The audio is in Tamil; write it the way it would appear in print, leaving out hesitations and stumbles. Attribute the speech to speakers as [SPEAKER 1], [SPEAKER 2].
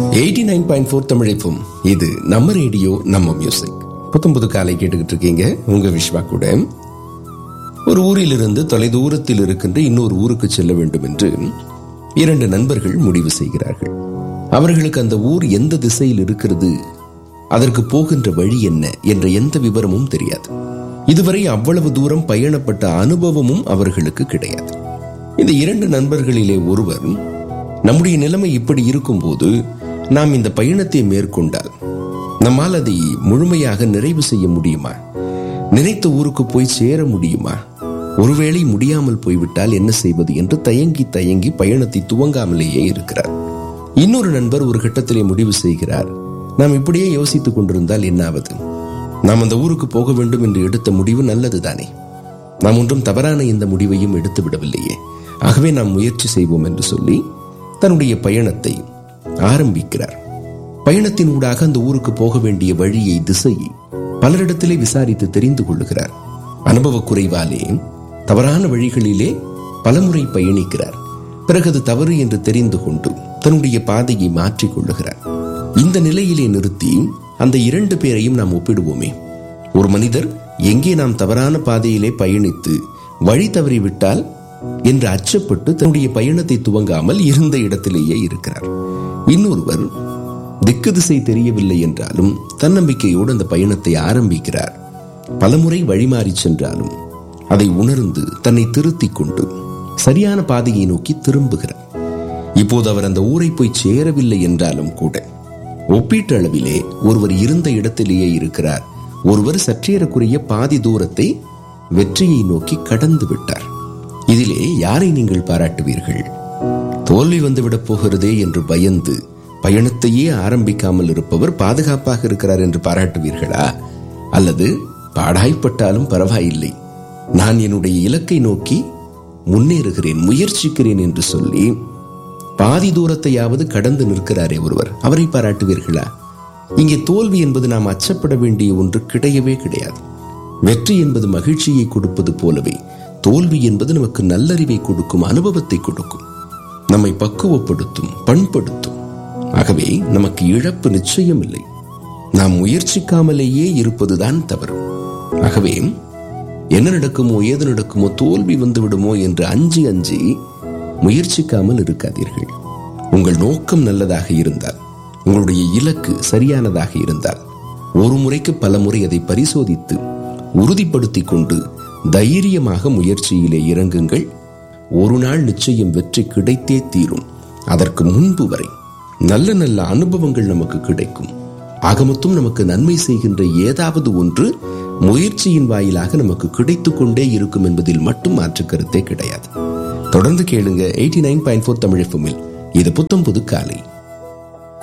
[SPEAKER 1] 89.4 தமிழைப்பும். இது நம்ம ரேடியோ, நம்ம மியூசிக். புத்தம்புது காலை கேட்டுக்கிட்டு இருக்கீங்க. உங்க விஸ்வா கூட. ஒரு ஊரிலிருந்து தொலைதூரத்தில் இருக்கின்ற இன்னொரு ஊருக்கு செல்ல வேண்டும் என்று இரண்டு நண்பர்கள் முடிவு செய்கிறார்கள். அவர்களுக்கு அந்த ஊர் எந்த திசையில் இருக்கிறது, அதற்கு போகின்ற வழி என்ன என்ற எந்த விவரமும் தெரியாது. இதுவரை அவ்வளவு தூரம் பயணப்பட்ட அனுபவமும் அவர்களுக்கு கிடையாது. இந்த இரண்டு நண்பர்களிலே ஒருவர், நம்முடைய நிலைமை இப்படி இருக்கும் போது நாம் இந்த பயணத்தை மேற்கொண்டால் நம்மால் அதை முழுமையாக நிறைவு செய்ய முடியுமா? நினைத்த ஊருக்கு போய் சேர முடியுமா? ஒருவேளை முடியாமல் போய்விட்டால் என்ன செய்வது என்று தயங்கி தயங்கி பயணத்தை துவங்காமலேயே இருக்கிறார். இன்னொரு நண்பர் ஒரு கட்டத்திலே முடிவு செய்கிறார், நாம் இப்படியே யோசித்துக் கொண்டிருந்தால் என்னாவது? நாம் அந்த ஊருக்கு போக வேண்டும் என்று எடுத்த முடிவு நல்லதுதானே? நாம் ஒன்றும் தவறான இந்த முடிவையும் எடுத்து விடவில்லையே. ஆகவே நாம் முயற்சி செய்வோம் என்று சொல்லி தன்னுடைய பயணத்தை ஆரம்பிக்கிறார். பயணத்தின் ஊடாக அந்த ஊருக்கு போக வேண்டிய வழியை, திசையை பலரிடத்திலே விசாரித்து தெரிந்து கொள்ளுகிறார். அனுபவ குறைவாலே தவறான வழிகளிலே பலமுறை பயணிக்கிறார். பிறகு அது தவறு என்று தெரிந்து கொண்டு தன்னுடைய பாதையை மாற்றிக் கொள்ளுகிறார். இந்த நிலையிலே நிறுத்தி அந்த இரண்டு பேரையும் நாம் ஒப்பிடுவோமே. ஒரு மனிதர் எங்கே நாம் தவறான பாதையிலே பயணித்து வழி தவறிவிட்டால் என்று அச்சப்பட்டு தன்னுடைய பயணத்தை துவங்காமல் இருந்த இடத்திலேயே இருக்கிறார். இன்னொருவர் திக்கு திசை தெரியவில்லை என்றாலும் தன்னம்பிக்கையோடு அந்த பயணத்தை ஆரம்பிக்கிறார். பலமுறை வழிமாறி சென்றாலும் அதை உணர்ந்து தன்னை திருத்திக் கொண்டு சரியான பாதையை நோக்கி திரும்புகிறார். இப்போது அவர் அந்த ஊரை போய் சேரவில்லை என்றாலும் கூட ஒப்பீட்டு அளவிலே ஒருவர் இருந்த இடத்திலேயே இருக்கிறார். ஒருவர் சற்றேறக்குரிய பாதி தூரத்தை வெற்றியை நோக்கி கடந்து விட்டார். இதிலே யாரை நீங்கள் பாராட்டுவீர்கள்? தோல்வி வந்துவிடப் போகிறதே என்று பயந்து பயணத்தையே ஆரம்பிக்காமல் இருப்பவர் பாதுகாப்பாக இருக்கிறார் என்று பாராட்டுவீர்களா? அல்லது பாடாய்ப்பட்டாலும் பரவாயில்லை, நான் என்னுடைய இலக்கை நோக்கி முன்னேறுகிறேன், முயற்சிக்கிறேன் என்று சொல்லி பாதி தூரத்தையாவது கடந்து நிற்கிறாரே ஒருவர், அவரை பாராட்டுவீர்களா? இங்கே தோல்வி என்பது நாம் அச்சப்பட வேண்டிய ஒன்று கிடையவே கிடையாது. வெற்றி என்பது மகிழ்ச்சியை கொடுப்பது போலவே தோல்வி என்பது நமக்கு நல்லறிவை கொடுக்கும், அனுபவத்தை கொடுக்கும், நம்மை பக்குவப்படுத்தும், பண்படுத்தும். ஆகவே நமக்கு இழப்பு நிச்சயம் இல்லை. நாம் முயற்சிக்காமலேயே இருப்பதுதான் தவறு. ஆகவே என்ன நடக்குமோ, ஏது நடக்குமோ, தோல்வி வந்து விடுமோ என்று அஞ்சி அஞ்சி முயற்சிக்காமல் இருக்காதீர்கள். உங்கள் நோக்கம் நல்லதாக இருந்தால், உங்களுடைய இலக்கு சரியானதாக இருந்தால், ஒரு முறைக்கு பல முறை அதை பரிசோதித்து உறுதிப்படுத்திக் கொண்டு தைரியமாக முயற்சியிலே இறங்குங்கள். ஒரு நாள் நிச்சயம் வெற்றி கிடைத்தே தீரும். அதற்கு முன்பு வரை நல்ல நல்ல அனுபவங்கள் நமக்கு கிடைக்கும். ஆகமொத்தம் நமக்கு நன்மை செய்கின்ற ஏதாவது ஒன்று முயற்சியின் வாயிலாக நமக்கு கிடைத்து கொண்டே இருக்கும் என்பதில் மட்டும் மாற்று கருத்தே கிடையாது. தொடர்ந்து கேளுங்க 89.4 தமிழ் FM. இது புத்தம் புது காலை.